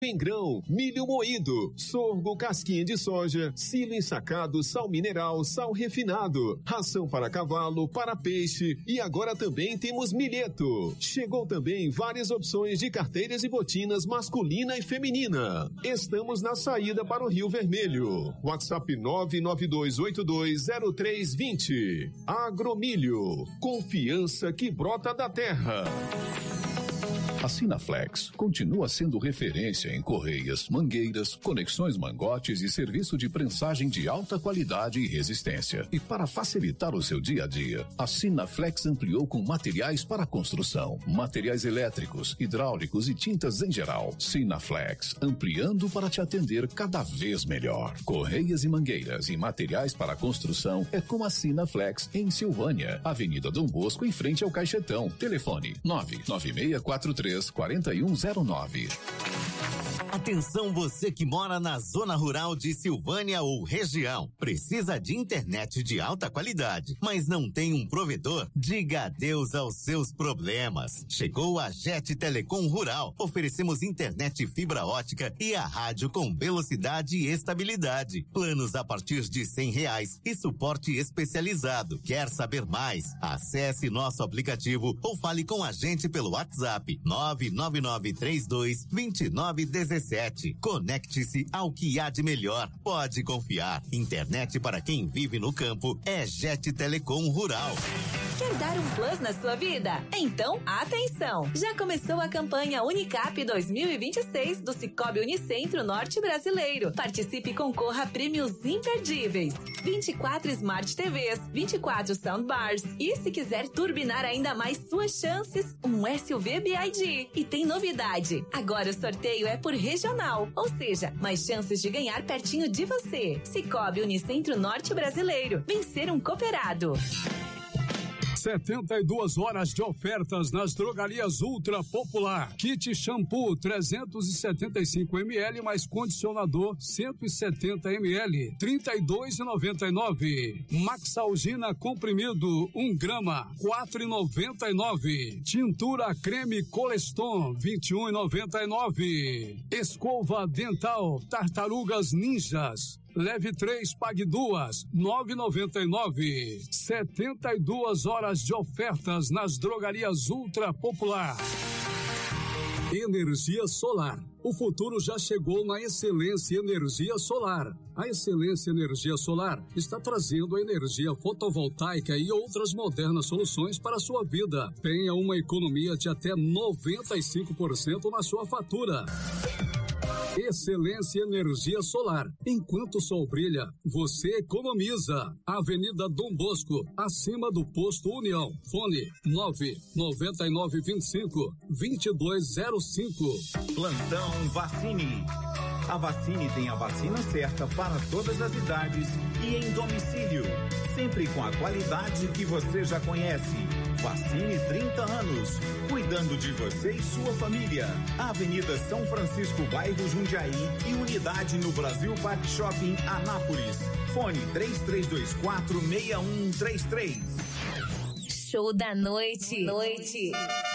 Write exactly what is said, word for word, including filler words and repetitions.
em grão, milho moído, sorgo, casquinha de soja, silo ensacado, sal mineral, sal refinado, ração para cavalo, para peixe e agora também temos milheto. Chegou também várias opções de carteiras e botinas masculina e feminina. Estamos na saída para o Rio Vermelho. WhatsApp nove nove dois oito dois zero três dois zero. Agromilho, confiança que brota da terra. A Sinaflex continua sendo referência em correias, mangueiras, conexões mangotes e serviço de prensagem de alta qualidade e resistência. E para facilitar o seu dia a dia, a Sinaflex ampliou com materiais para construção, materiais elétricos, hidráulicos e tintas em geral. Sinaflex, ampliando para te atender cada vez melhor. Correias e mangueiras e materiais para construção é com a Sinaflex em Silvânia, Avenida Dom Bosco, em frente ao Caixetão. Telefone nove nove seis quatro três quatro um zero nove. Atenção você que mora na zona rural de Silvânia ou região. Precisa de internet de alta qualidade, mas não tem um provedor? Diga adeus aos seus problemas. Chegou a Jet Telecom Rural. Oferecemos internet fibra ótica e a rádio com velocidade e estabilidade. Planos a partir de cem reais e suporte especializado. Quer saber mais? Acesse nosso aplicativo ou fale com a gente pelo WhatsApp nove nove nove três dois dois nove um sete. Conecte-se ao que há de melhor. Pode confiar. Internet para quem vive no campo é Jet Telecom Rural. Quer dar um plus na sua vida? Então, atenção! Já começou a campanha Unicap dois mil e vinte e seis do Sicoob Unicentro Norte Brasileiro. Participe e concorra a prêmios imperdíveis. vinte e quatro Smart T Vs, vinte e quatro Soundbars e, se quiser turbinar ainda mais suas chances, um S U V B I D. E tem novidade! Agora o sorteio é por regional, ou seja, mais chances de ganhar pertinho de você. Sicoob Unicentro Norte Brasileiro. Vencer um cooperado. setenta e duas horas de ofertas nas drogarias Ultra Popular. Kit shampoo trezentos e setenta e cinco mililitros mais condicionador cento e setenta mililitros, trinta e dois reais e noventa e nove centavos. Maxalgina comprimido um grama, quatro reais e noventa e nove centavos. Tintura creme Coleston, vinte e um reais e noventa e nove centavos. Escova dental Tartarugas Ninjas, leve três, pague duas, nove reais e noventa e nove centavos. setenta e duas horas de ofertas nas drogarias Ultra Popular. Energia solar. O futuro já chegou na Excelência Energia Solar. A Excelência Energia Solar está trazendo a energia fotovoltaica e outras modernas soluções para a sua vida. Tenha uma economia de até noventa e cinco por cento na sua fatura. Excelência Energia Solar. Enquanto o sol brilha, você economiza. Avenida Dom Bosco, acima do Posto União. Fone nove nove nove dois cinco, dois dois zero cinco. Plantão Vacine. A Vacine tem a vacina certa para todas as idades e em domicílio, sempre com a qualidade que você já conhece. Vacine trinta anos, cuidando de você e sua família. Avenida São Francisco, bairro Jundiaí e unidade no Brasil Park Shopping, Anápolis. Fone três três dois quatro, seis um três três. Show da noite. Noite.